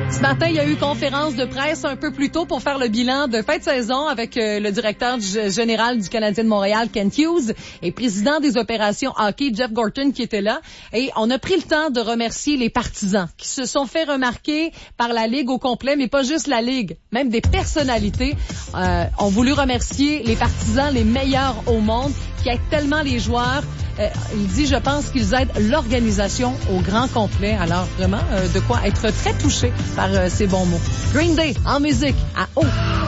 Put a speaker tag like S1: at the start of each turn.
S1: Ce matin, il y a eu conférence de presse un peu plus tôt pour faire le bilan de fin de saison avec le directeur général du Canadien de Montréal, Kent Hughes, et président des opérations hockey, Jeff Gorton, qui était là. Et on a pris le temps de remercier les partisans qui se sont fait remarquer par la Ligue au complet, mais pas juste la Ligue, même des personnalités ont voulu remercier les partisans les meilleurs au monde qui aident tellement les joueurs. Il dit, je pense qu'ils aident l'organisation au grand complet. Alors, vraiment, de quoi être très touché par ces bons mots. Green Day, en musique, à haut.